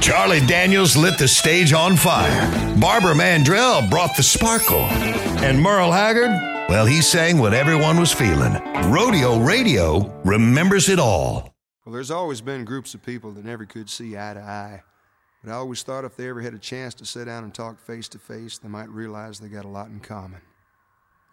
Charlie Daniels lit the stage on fire. Barbara Mandrell brought the sparkle. And Merle Haggard, well, he sang what everyone was feeling. Rodeo Radio remembers it all. Well, there's always been groups of people that never could see eye to eye. But I always thought if they ever had a chance to sit down and talk face to face, they might realize they got a lot in common.